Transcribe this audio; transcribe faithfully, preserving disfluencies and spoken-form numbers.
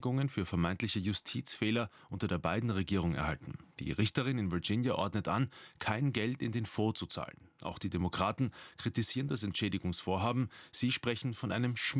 für vermeintliche Justizfehler unter der Biden-Regierung erhalten. Die Richterin in Virginia ordnet an, kein Geld in den Fonds zu zahlen. Auch die Demokraten kritisieren das Entschädigungsvorhaben. Sie sprechen von einem